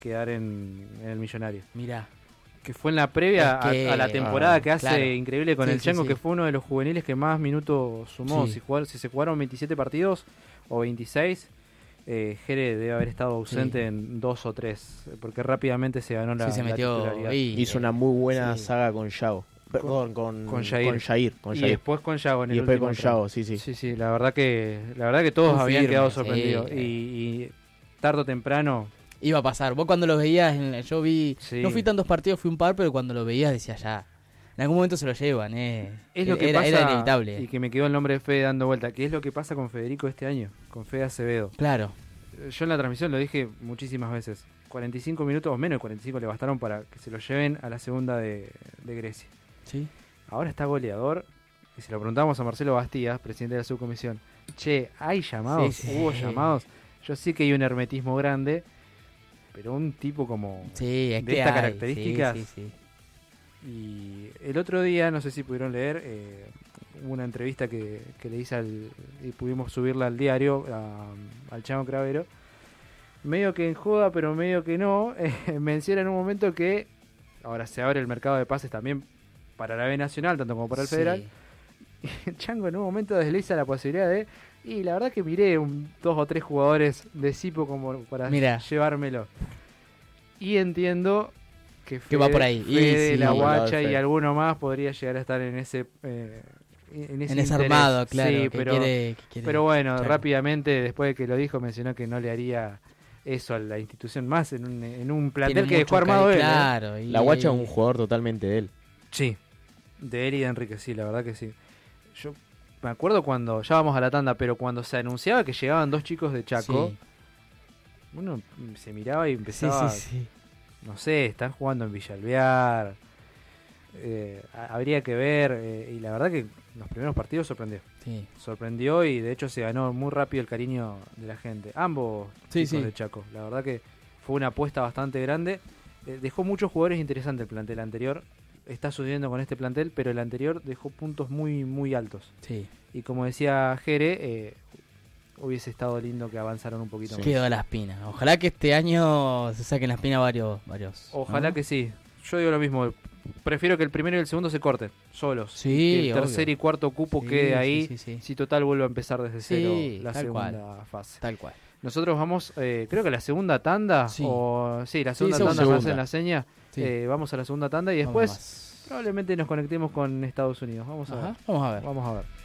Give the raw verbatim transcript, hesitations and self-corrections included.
quedar en, en el Millonario. Mirá. Que fue en la previa Es que- a, a la temporada ah, que hace claro. increíble con Sí, el sí, Chango, sí. que fue uno de los juveniles que más minutos sumó. Sí. Si, jugar, si se jugaron veintisiete partidos o veintiséis, eh, Jere debe haber estado ausente Sí. en dos o tres, porque rápidamente se ganó la, Sí, se la metió titularidad. ahí. Hizo una muy buena Sí. saga con Yago. Perdón, con, con Jair. Con Jair, con Y Jair. después con Yago en Y el después último con tramo. Yago, sí, sí. Sí, sí, la verdad que la verdad que todos Muy habían firme, quedado sí. sorprendidos. Y, y tarde o temprano, Iba a pasar. Vos cuando lo veías, en el- yo vi... Sí. No fui tantos partidos, fui un par, pero cuando lo veías decía ya... En algún momento se lo llevan, eh. es lo que era, pasa, era inevitable. y que me quedó el nombre de Fede dando vuelta, que es lo que pasa con Federico este año, con Fede Acevedo. Claro. Yo en la transmisión lo dije muchísimas veces. cuarenta y cinco minutos o menos de cuarenta y cinco le bastaron para que se lo lleven a la segunda de, de Grecia. Sí. Ahora está goleador. Y se lo preguntamos a Marcelo Bastías, presidente de la subcomisión. Che, ¿hay llamados? Sí, sí. ¿Hubo llamados? Yo sé que hay un hermetismo grande, pero un tipo como Sí, es de que estas hay, características. Sí, sí, sí. Y el otro día, no sé si pudieron leer, eh, hubo una entrevista que, que le hice al, y pudimos subirla al diario, a- al Chamo Cravero. Medio que en joda, pero medio que no. eh, menciona en un momento que ahora se abre el mercado de pases también para la B Nacional, tanto como para el Sí. Federal. Y el Chango en un momento desliza la posibilidad de... Y la verdad que miré un, dos o tres jugadores de Cipo como para Mira. llevármelo. Y entiendo que Que va por ahí. Y Fede, sí. la Vamos al lado Guacha de y Fede. alguno más podría llegar a estar en ese eh, en ese, En ese interés. armado, claro. Sí, que pero, quiere- que quiere- pero bueno, Chango. rápidamente después de que lo dijo mencionó que no le haría eso a la institución más en un, en un plantel Tiene que dejó mucho armado cari- él. ¿eh? Claro. y- La Guacha es un jugador totalmente de él. Sí, de él y de Enrique, sí, la verdad que sí. Yo me acuerdo cuando, ya vamos a la tanda, pero cuando se anunciaba que llegaban dos chicos de Chaco, Sí. uno se miraba y Sí, empezaba, sí, sí. no sé, están jugando en Villalvear, eh, a- habría que ver, eh, y la verdad que los primeros partidos sorprendió. Sí. Sorprendió y de hecho se ganó muy rápido el cariño de la gente. Ambos Sí, chicos sí. de Chaco, la verdad que fue una apuesta bastante grande. Eh, dejó muchos jugadores interesantes el plantel anterior. Está sucediendo con este plantel, pero el anterior dejó puntos muy muy altos. Sí. Y como decía Jere, eh, hubiese estado lindo que avanzaran un poquito más. Quedó la espina. Ojalá que este año se saquen la espina varios. varios Ojalá ¿no? que sí. Yo digo lo mismo. Prefiero que el primero y el segundo se corten solos. Sí, Y que el obvio. tercer y cuarto cupo Sí, quede sí, ahí. sí, sí. Si total vuelve a empezar desde cero Sí, la tal segunda cual. fase. Tal cual. Nosotros vamos, eh, creo que la segunda tanda. Sí. O, sí, la segunda Sí, tanda segunda. me hacen la seña. Sí. Eh, vamos a la segunda tanda y Vamos después más. probablemente nos conectemos con Estados Unidos. Vamos a Ajá, ver. vamos a ver. Vamos a ver.